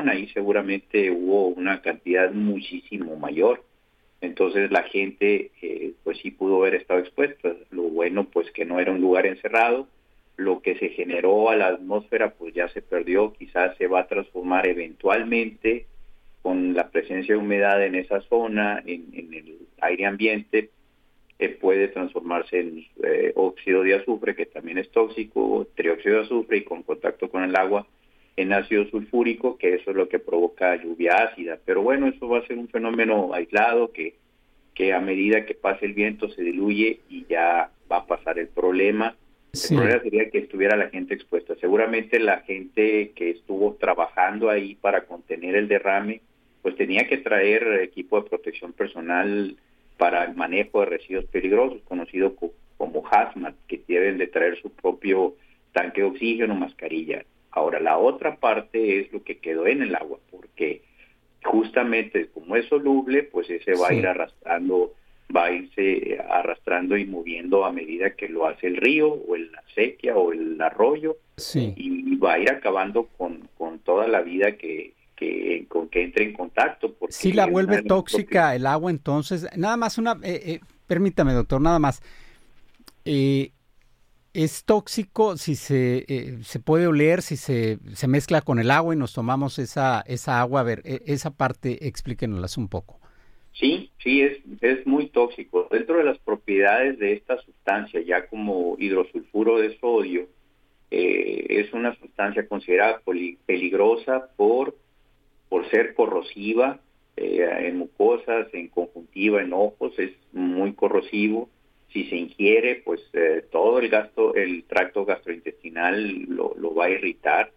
contaminación, ahí seguramente hubo una cantidad muchísimo mayor. Entonces la gente pues sí pudo haber estado expuesta. Lo bueno pues que no era un lugar encerrado. Lo que se generó a la atmósfera pues ya se perdió, quizás se va a transformar eventualmente con la presencia de humedad en esa zona, en el aire ambiente, puede transformarse en óxido de azufre, que también es tóxico, trióxido de azufre, y con contacto con el agua en ácido sulfúrico, que eso es lo que provoca lluvia ácida. Pero bueno, eso va a ser un fenómeno aislado que a medida que pase el viento se diluye y ya va a pasar el problema. El Sí, problema sería que estuviera la gente expuesta. Seguramente la gente que estuvo trabajando ahí para contener el derrame, pues tenía que traer equipo de protección personal para el manejo de residuos peligrosos, conocido como hazmat, que deben de traer su propio tanque de oxígeno, mascarilla. Ahora, la otra parte es lo que quedó en el agua, porque justamente como es soluble, pues ese va a ir sí, arrastrando, va a irse arrastrando y moviendo a medida que lo hace el río o la acequia o el arroyo, sí. y va a ir acabando con toda la vida con que entre en contacto, Sí la porque una vuelve de las propias... tóxica el agua, entonces. Nada más permítame, doctor, nada más. Eh, es tóxico si se puede oler, si se mezcla con el agua y nos tomamos esa agua. A ver, esa parte explíquenoslas un poco. Sí, sí, es muy tóxico. Dentro de las propiedades de esta sustancia, ya como hidrosulfuro de sodio, es una sustancia considerada peligrosa por ser corrosiva en mucosas, en conjuntiva, en ojos, es muy corrosivo. Si se ingiere, pues todo el tracto gastrointestinal lo va a irritar.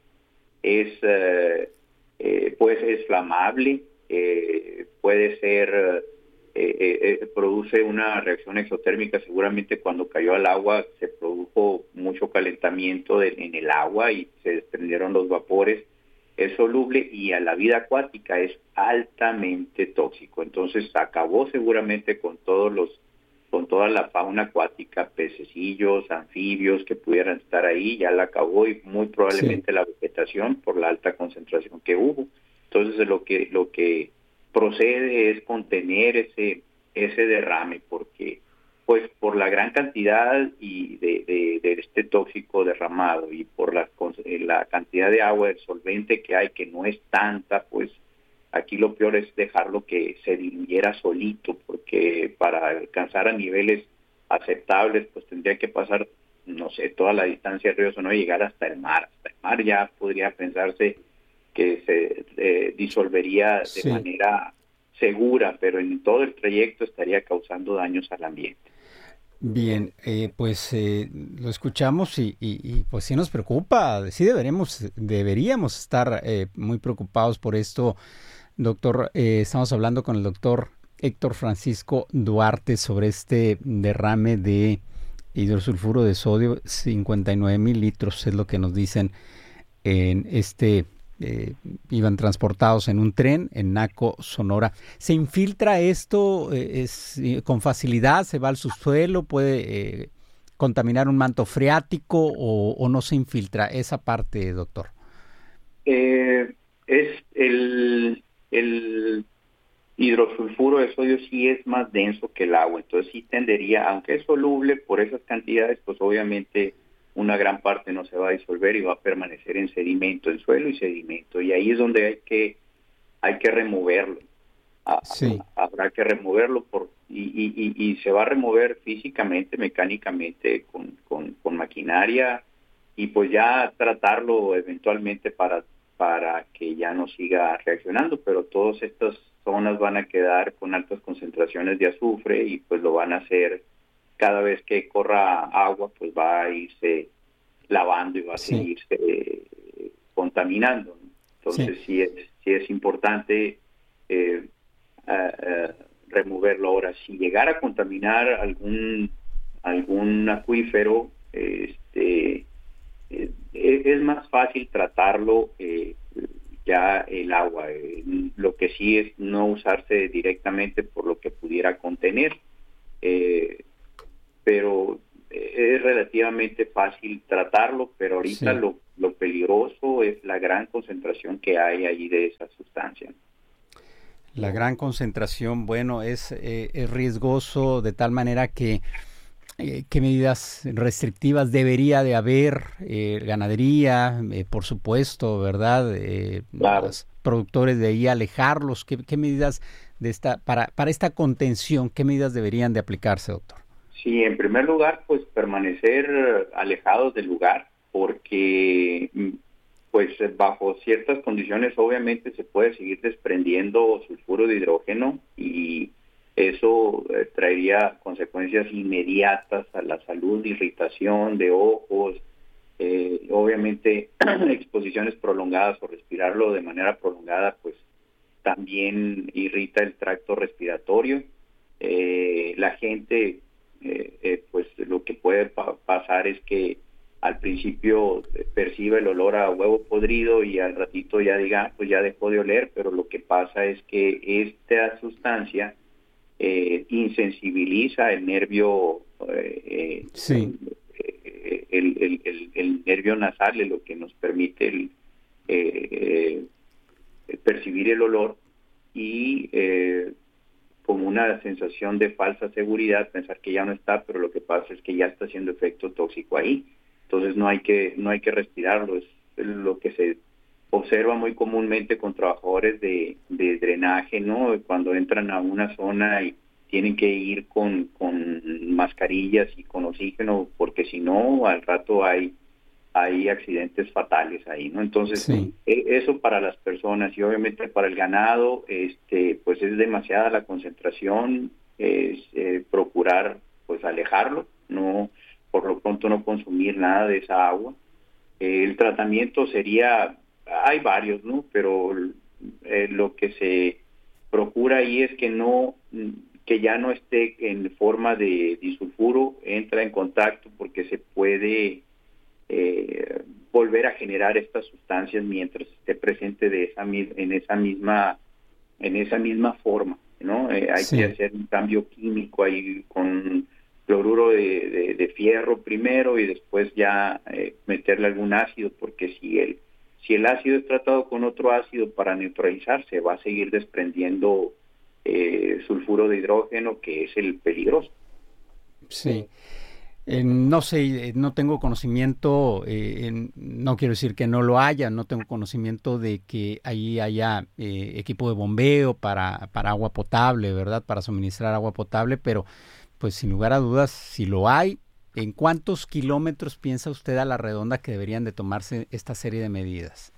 Pues es flamable, puede ser, produce una reacción exotérmica. Seguramente cuando cayó al agua se produjo mucho calentamiento en el agua y se desprendieron los vapores. Es soluble y a la vida acuática es altamente tóxico. Entonces acabó seguramente con toda la fauna acuática, pececillos, anfibios que pudieran estar ahí, ya la acabó, y muy Sí, probablemente la vegetación por la alta concentración que hubo. Entonces lo que procede es contener ese derrame, porque pues por la gran cantidad y de este tóxico derramado y por la cantidad de agua, del solvente que hay, que no es tanta, pues aquí lo peor es dejarlo que se diluyera solito, porque para alcanzar a niveles aceptables, pues tendría que pasar, no sé, toda la distancia del río Sonora y llegar hasta el mar. Hasta el mar ya podría pensarse que se disolvería de sí. manera segura, pero en todo el trayecto estaría causando daños al ambiente. Bien, pues lo escuchamos y, pues sí nos preocupa, sí deberíamos estar muy preocupados por esto, doctor. Estamos hablando con el doctor Héctor Francisco Duarte sobre este derrame de hidrosulfuro de sodio, 59,000 litros es lo que nos dicen en eh, iban transportados en un tren en Naco, Sonora. ¿Se infiltra esto con facilidad? ¿Se va al subsuelo? ¿Puede contaminar un manto freático o no se infiltra esa parte, doctor? Es el hidrosulfuro de sodio sí es más denso que el agua, entonces sí tendería, aunque es soluble por esas cantidades, pues obviamente una gran parte no se va a disolver y va a permanecer en sedimento, en suelo y sedimento, y ahí es donde hay que removerlo. Sí, Habrá que removerlo y se va a remover físicamente, mecánicamente, con maquinaria, y pues ya tratarlo eventualmente para que ya no siga reaccionando, pero todas estas zonas van a quedar con altas concentraciones de azufre y pues lo van a hacer cada vez que corra agua, pues va a irse lavando y va a sí, seguirse contaminando, ¿no? sí, Entonces sí es importante eh, removerlo. Ahora, si llegara a contaminar algún acuífero, es más fácil tratarlo ya el agua. Lo que sí es no usarse directamente por lo que pudiera contener, eh, pero es relativamente fácil tratarlo, pero ahorita lo peligroso es la gran concentración que hay ahí de esa sustancia. La gran concentración, bueno, es riesgoso de tal manera que ¿qué medidas restrictivas debería de haber? Ganadería, por supuesto, ¿verdad? Claro. Los productores de ahí alejarlos. ¿Qué medidas de para esta contención, qué medidas deberían de aplicarse, doctor? Sí, en primer lugar, pues permanecer alejados del lugar, porque pues bajo ciertas condiciones obviamente se puede seguir desprendiendo sulfuro de hidrógeno y eso traería consecuencias inmediatas a la salud, irritación de ojos, obviamente exposiciones prolongadas o respirarlo de manera prolongada pues también irrita el tracto respiratorio. La gente pues lo que puede pasar es que al principio percibe el olor a huevo podrido y al ratito ya diga, pues ya dejó de oler, pero lo que pasa es que esta sustancia insensibiliza el nervio, el nervio nasal, lo que nos permite percibir el olor y como una sensación de falsa seguridad, pensar que ya no está, pero lo que pasa es que ya está haciendo efecto tóxico ahí. Entonces no hay que respirarlo, es lo que se observa muy comúnmente con trabajadores de drenaje, ¿no? Cuando entran a una zona y tienen que ir con mascarillas y con oxígeno, porque si no, al rato hay accidentes fatales ahí, ¿no? Entonces, eso para las personas y obviamente para el ganado, pues es demasiada la concentración, es procurar pues alejarlo, no, por lo pronto no consumir nada de esa agua. El tratamiento sería, hay varios, ¿no? Pero lo que se procura ahí es que ya no esté en forma de disulfuro, entra en contacto porque se puede volver a generar estas sustancias mientras esté presente en esa misma forma, ¿no? Hay que hacer un cambio químico ahí con cloruro de fierro primero y después ya meterle algún ácido, porque si el ácido es tratado con otro ácido para neutralizarse, va a seguir desprendiendo sulfuro de hidrógeno, que es el peligroso. Sí. No sé, no tengo conocimiento, no quiero decir que no lo haya, no tengo conocimiento de que ahí haya equipo de bombeo para agua potable, ¿verdad? Para suministrar agua potable, pero pues sin lugar a dudas, si lo hay, ¿en cuántos kilómetros piensa usted a la redonda que deberían de tomarse esta serie de medidas?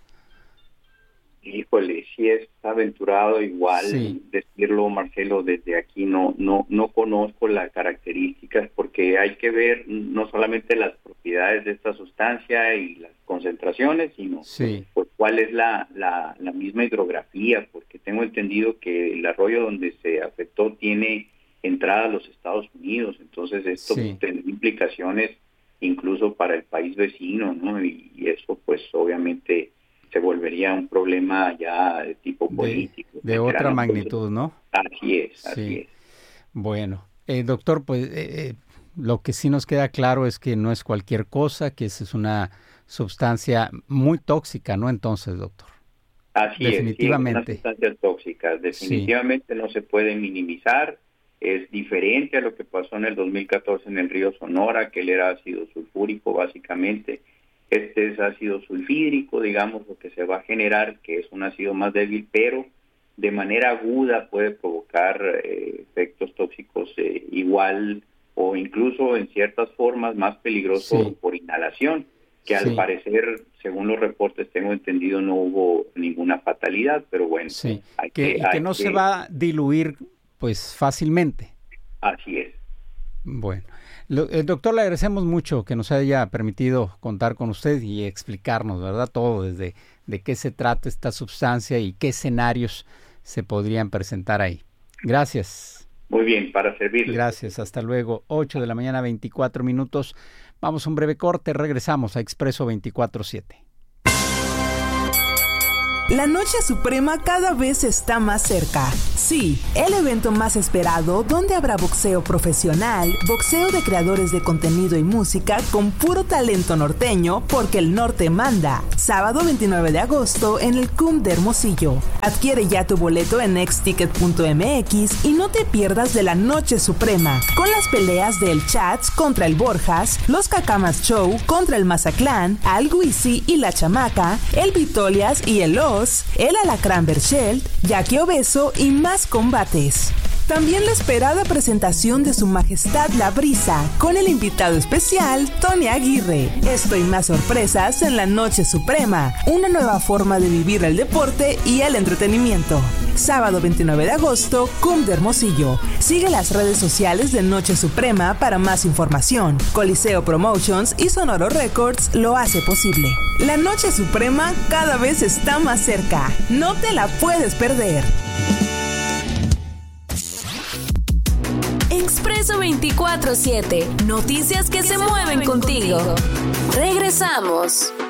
Híjole, sí es aventurado igual decirlo, Marcelo, desde aquí no conozco las características, porque hay que ver no solamente las propiedades de esta sustancia y las concentraciones, sino pues, cuál es la misma hidrografía, porque tengo entendido que el arroyo donde se afectó tiene entrada a los Estados Unidos, entonces esto tendrá implicaciones incluso para el país vecino, ¿no? Y eso pues obviamente se volvería un problema ya de tipo político. De otra magnitud, ¿no? Así es. Bueno, doctor, pues lo que sí nos queda claro es que no es cualquier cosa, que es una sustancia muy tóxica, ¿no? Entonces, doctor. Así definitivamente. Es, una sustancia tóxica. Definitivamente no se puede minimizar. Es diferente a lo que pasó en el 2014 en el río Sonora, que él era ácido sulfúrico, básicamente. Este es ácido sulfídrico, digamos, lo que se va a generar, que es un ácido más débil, pero de manera aguda puede provocar efectos tóxicos igual o incluso en ciertas formas más peligroso por inhalación, que al parecer, según los reportes tengo entendido, no hubo ninguna fatalidad, pero bueno. Que no se va a diluir pues fácilmente. Así es. Bueno. Doctor, le agradecemos mucho que nos haya permitido contar con usted y explicarnos, ¿verdad? Todo desde de qué se trata esta sustancia y qué escenarios se podrían presentar ahí. Gracias. Muy bien, para servirle. Gracias, hasta luego. 8 de la mañana, 24 minutos. Vamos a un breve corte, regresamos a Expreso 24/7. La Noche Suprema cada vez está más cerca. Sí, el evento más esperado donde habrá boxeo profesional, boxeo de creadores de contenido y música con puro talento norteño porque el norte manda. Sábado 29 de agosto en el CUM de Hermosillo. Adquiere ya tu boleto en nextticket.mx y no te pierdas de la Noche Suprema con las peleas de El Chats contra el Borjas, los Cacamas Show contra el Mazaclán, Al Guisi y la Chamaca, el Vitolias y el Oz, el Alacrán Berchelt, Jackie Obeso y más combates. También la esperada presentación de Su Majestad La Brisa, con el invitado especial Tony Aguirre. Esto y más sorpresas en la Noche Suprema, una nueva forma de vivir el deporte y el entretenimiento. Sábado 29 de agosto, CUM de Hermosillo. Sigue las redes sociales de Noche Suprema para más información. Coliseo Promotions y Sonoro Records lo hace posible. La Noche Suprema cada vez está más cerca. No te la puedes perder. Expreso 24/7. Noticias que se mueven contigo. Regresamos.